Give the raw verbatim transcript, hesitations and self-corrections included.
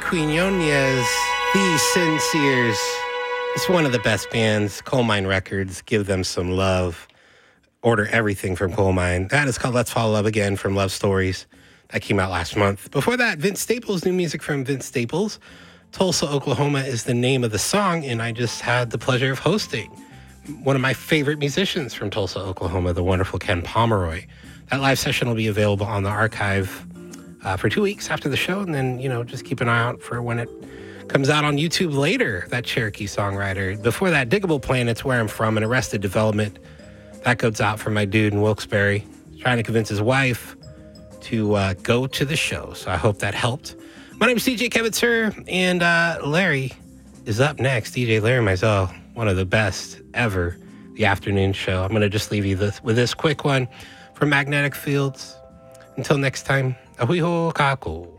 Quinones, The Sinceres. It's one of the best bands. Coal Mine Records. Give them some love. Order everything from Coal Mine. That is called Let's Fall in Love Again from Love Stories. That came out last month. Before that, Vince Staples, new music from Vince Staples. Tulsa, Oklahoma is the name of the song, and I just had the pleasure of hosting one of my favorite musicians from Tulsa, Oklahoma, the wonderful Ken Pomeroy. That live session will be available on the archive uh, for two weeks after the show, and then, you know, just keep an eye out for when it comes out on YouTube later, that Cherokee songwriter. Before that, Diggable Planets, Where I'm From, and Arrested Development. That goes out for my dude in Wilkes-Barre, trying to convince his wife to uh, go to the show. So I hope that helped. My name is D J Kevitzer, and uh, Larry is up next. D J Larry Mizell, one of the best ever, the afternoon show. I'm going to just leave you this, with this quick one from Magnetic Fields. Until next time, ahui ho kako.